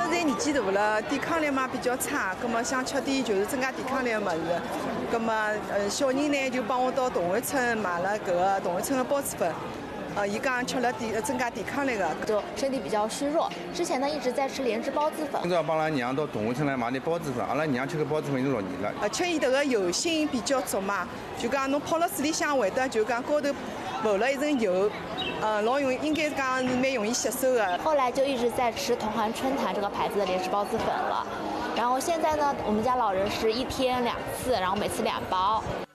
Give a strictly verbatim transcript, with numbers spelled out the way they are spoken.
现在年纪大了，抵抗力嘛比较差，葛么想吃点就是增加抵抗力的物事。葛么呃小人呢就帮我到同安村买了搿个同安村的孢子粉。 呃，伊讲吃了抵增加抵抗力的， 就身体比较虚弱。之前呢一直在吃莲枝孢子粉。 今朝帮拉娘到同安村来买点孢子粉，阿拉娘吃个孢子粉已经六年了。 而且伊迭个油性比较足嘛，就讲侬泡了水里向会得就讲高头浮了一层油，呃，老容易，应该讲是蛮容易吸收的。 后来就一直在吃同涵春坛这个牌子的莲枝孢子粉了。然后现在呢，我们家老人是一天两次，然后每次两包。